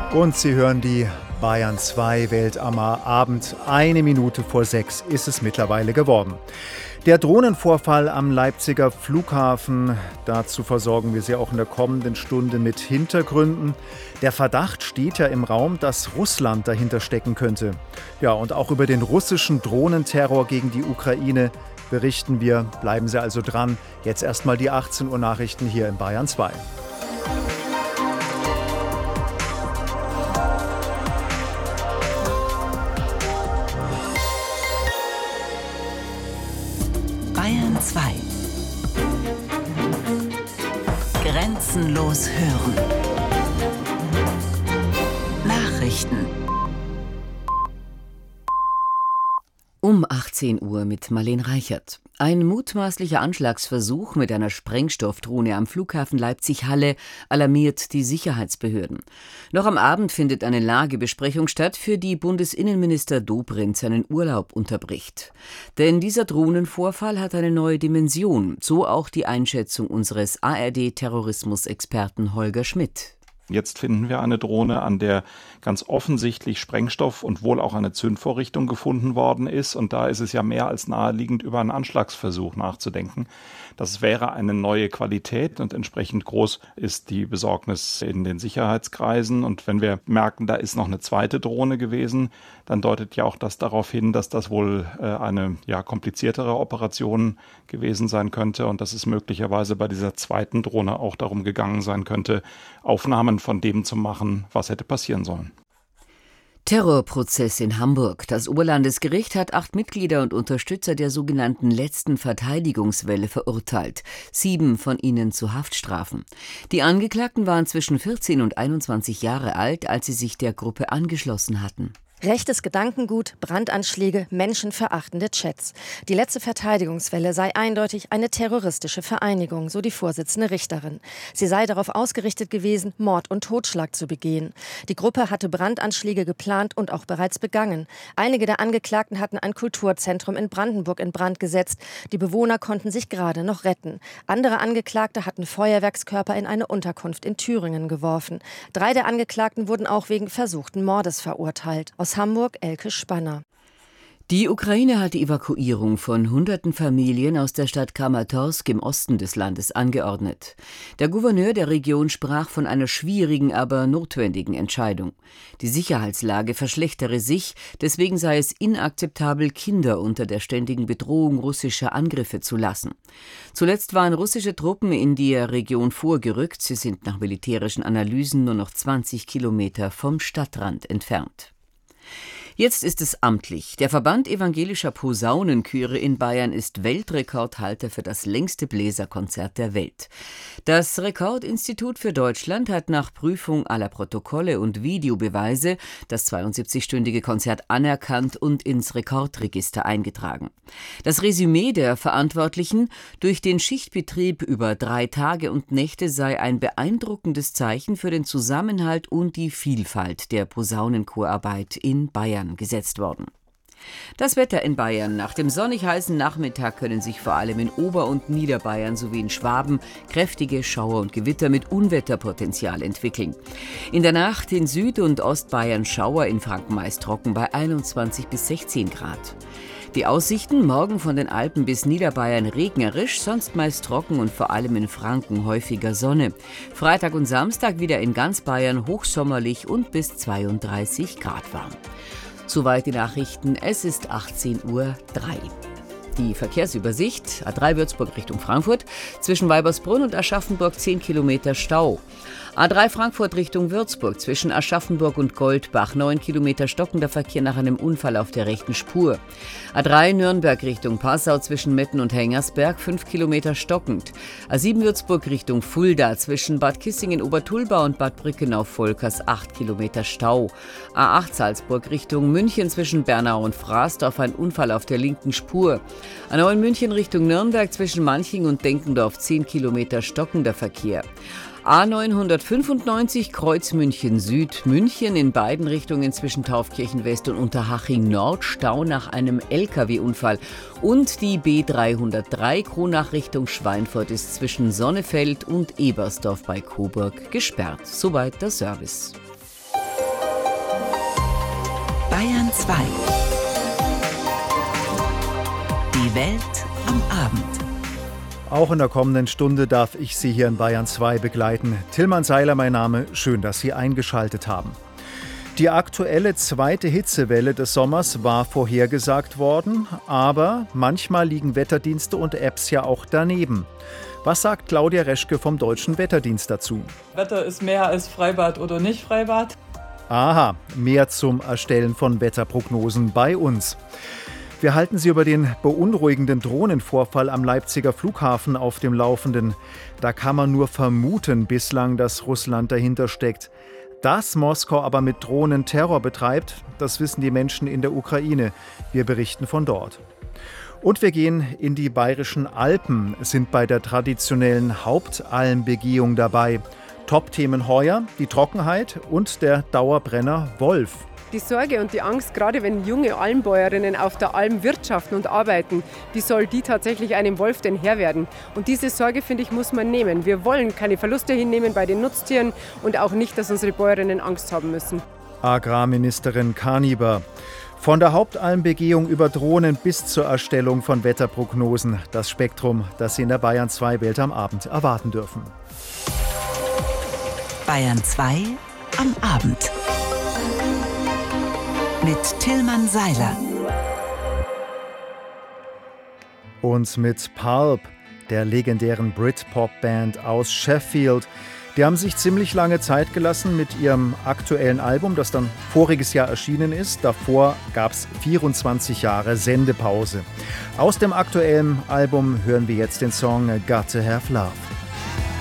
Und Sie hören die Bayern 2 Welt am Abend. 1:01 ist es mittlerweile geworden. Der Drohnenvorfall am Leipziger Flughafen, dazu versorgen wir Sie auch in der kommenden Stunde mit Hintergründen. Der Verdacht steht ja im Raum, dass Russland dahinter stecken könnte. Ja, und auch über den russischen Drohnenterror gegen die Ukraine berichten wir. Bleiben Sie also dran. Jetzt erstmal die 18 Uhr Nachrichten hier in Bayern 2. Bayern 2. Grenzenlos hören. Nachrichten. Um 18 Uhr mit Marlene Reichert. Ein mutmaßlicher Anschlagsversuch mit einer Sprengstoffdrohne am Flughafen Leipzig-Halle alarmiert die Sicherheitsbehörden. Noch am Abend findet eine Lagebesprechung statt, für die Bundesinnenminister Dobrindt seinen Urlaub unterbricht. Denn dieser Drohnenvorfall hat eine neue Dimension, so auch die Einschätzung unseres ARD-Terrorismusexperten Holger Schmidt. Jetzt finden wir eine Drohne, an der ganz offensichtlich Sprengstoff und wohl auch eine Zündvorrichtung gefunden worden ist. Und da ist es ja mehr als naheliegend, über einen Anschlagsversuch nachzudenken. Das wäre eine neue Qualität und entsprechend groß ist die Besorgnis in den Sicherheitskreisen. Und wenn wir merken, da ist noch eine zweite Drohne gewesen, dann deutet ja auch das darauf hin, dass das wohl eine kompliziertere Operation gewesen sein könnte und dass es möglicherweise bei dieser zweiten Drohne auch darum gegangen sein könnte, Aufnahmen von dem zu machen, was hätte passieren sollen. Terrorprozess in Hamburg. Das Oberlandesgericht hat 8 Mitglieder und Unterstützer der sogenannten letzten Verteidigungswelle verurteilt. 7 von ihnen zu Haftstrafen. Die Angeklagten waren zwischen 14 und 21 Jahre alt, als sie sich der Gruppe angeschlossen hatten. Rechtes Gedankengut, Brandanschläge, menschenverachtende Chats. Die letzte Verteidigungswelle sei eindeutig eine terroristische Vereinigung, so die Vorsitzende Richterin. Sie sei darauf ausgerichtet gewesen, Mord und Totschlag zu begehen. Die Gruppe hatte Brandanschläge geplant und auch bereits begangen. Einige der Angeklagten hatten ein Kulturzentrum in Brandenburg in Brand gesetzt. Die Bewohner konnten sich gerade noch retten. Andere Angeklagte hatten Feuerwerkskörper in eine Unterkunft in Thüringen geworfen. 3 der Angeklagten wurden auch wegen versuchten Mordes verurteilt. Aus Hamburg, Elke Spanner. Die Ukraine hat die Evakuierung von hunderten Familien aus der Stadt Kramatorsk im Osten des Landes angeordnet. Der Gouverneur der Region sprach von einer schwierigen, aber notwendigen Entscheidung. Die Sicherheitslage verschlechtere sich, deswegen sei es inakzeptabel, Kinder unter der ständigen Bedrohung russischer Angriffe zu lassen. Zuletzt waren russische Truppen in die Region vorgerückt. Sie sind nach militärischen Analysen nur noch 20 Kilometer vom Stadtrand entfernt. Jetzt ist es amtlich. Der Verband evangelischer Posaunenchöre in Bayern ist Weltrekordhalter für das längste Bläserkonzert der Welt. Das Rekordinstitut für Deutschland hat nach Prüfung aller Protokolle und Videobeweise das 72-stündige Konzert anerkannt und ins Rekordregister eingetragen. Das Resümee der Verantwortlichen: Durch den Schichtbetrieb über 3 Tage und Nächte sei ein beeindruckendes Zeichen für den Zusammenhalt und die Vielfalt der Posaunenchorarbeit in Bayern gesetzt worden. Das Wetter in Bayern. Nach dem sonnig heißen Nachmittag können sich vor allem in Ober- und Niederbayern sowie in Schwaben kräftige Schauer und Gewitter mit Unwetterpotenzial entwickeln. In der Nacht in Süd- und Ostbayern Schauer, in Franken meist trocken bei 21 bis 16 Grad. Die Aussichten: morgen von den Alpen bis Niederbayern regnerisch, sonst meist trocken und vor allem in Franken häufiger Sonne. Freitag und Samstag wieder in ganz Bayern hochsommerlich und bis 32 Grad warm. Soweit die Nachrichten. Es ist 18:03 Uhr. Die Verkehrsübersicht: A3 Würzburg Richtung Frankfurt, zwischen Weibersbrunn und Aschaffenburg 10 Kilometer Stau. A3 Frankfurt Richtung Würzburg, zwischen Aschaffenburg und Goldbach 9 Kilometer stockender Verkehr nach einem Unfall auf der rechten Spur. A3 Nürnberg Richtung Passau, zwischen Metten und Hengersberg 5 Kilometer stockend. A7 Würzburg Richtung Fulda, zwischen Bad Kissingen-Obertulbau und Bad Brückenau-Volkers 8 Kilometer Stau. A8 Salzburg Richtung München, zwischen Bernau und Frasdorf ein Unfall auf der linken Spur. A9 München Richtung Nürnberg, zwischen Manching und Denkendorf 10 Kilometer stockender Verkehr. A995 Kreuz München Süd, München in beiden Richtungen zwischen Taufkirchen West und Unterhaching Nord, Stau nach einem LKW-Unfall. Und die B303 Kronach Richtung Schweinfurt ist zwischen Sonnefeld und Ebersdorf bei Coburg gesperrt. Soweit der Service. Bayern 2. Die Welt am Abend. Auch in der kommenden Stunde darf ich Sie hier in Bayern 2 begleiten. Tilman Seiler mein Name, schön, dass Sie eingeschaltet haben. Die aktuelle zweite Hitzewelle des Sommers war vorhergesagt worden, aber manchmal liegen Wetterdienste und Apps ja auch daneben. Was sagt Claudia Reschke vom Deutschen Wetterdienst dazu? Wetter ist mehr als Freibad oder nicht Freibad. Aha, mehr zum Erstellen von Wetterprognosen bei uns. Wir halten Sie über den beunruhigenden Drohnenvorfall am Leipziger Flughafen auf dem Laufenden. Da kann man nur vermuten bislang, dass Russland dahinter steckt. Dass Moskau aber mit Drohnen Terror betreibt, das wissen die Menschen in der Ukraine. Wir berichten von dort. Und wir gehen in die Bayerischen Alpen, sind bei der traditionellen Hauptalmbegehung dabei. Top-Themen heuer, die Trockenheit und der Dauerbrenner Wolf. Die Sorge und die Angst, gerade wenn junge Almbäuerinnen auf der Alm wirtschaften und arbeiten, wie soll die tatsächlich einem Wolf denn Herr werden? Und diese Sorge, finde ich, muss man nehmen. Wir wollen keine Verluste hinnehmen bei den Nutztieren und auch nicht, dass unsere Bäuerinnen Angst haben müssen. Agrarministerin Kaniber. Von der Hauptalmbegehung über Drohnen bis zur Erstellung von Wetterprognosen. Das Spektrum, das Sie in der Bayern 2 Welt am Abend erwarten dürfen. Bayern 2 am Abend. Mit Tilman Seiler. Und mit Pulp, der legendären Britpop-Band aus Sheffield. Die haben sich ziemlich lange Zeit gelassen mit ihrem aktuellen Album, das dann voriges Jahr erschienen ist. Davor gab es 24 Jahre Sendepause. Aus dem aktuellen Album hören wir jetzt den Song Got to Have Love.